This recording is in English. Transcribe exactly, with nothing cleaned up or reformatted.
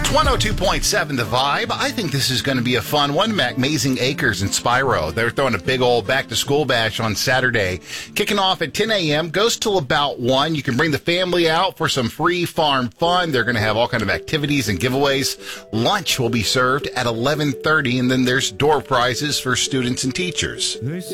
one oh two point seven The Vibe. I think this is going to be a fun one. Amazing Acres in Spiro. They're throwing a big old back-to-school bash on Saturday. Kicking off at ten a.m., goes till about one. You can bring the family out for some free farm fun. They're going to have all kind of activities and giveaways. Lunch will be served at eleven thirty, and then there's door prizes for students and teachers.